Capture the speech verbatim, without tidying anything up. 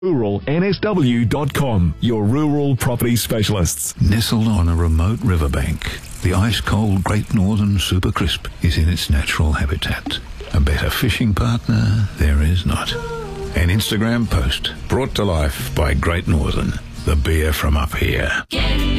rural N S W dot com, your rural property specialists. Nestled on a remote riverbank, the ice-cold Great Northern Super Crisp is in its natural habitat. A better fishing partner there is not. An Instagram post brought to life by Great Northern, the beer from up here.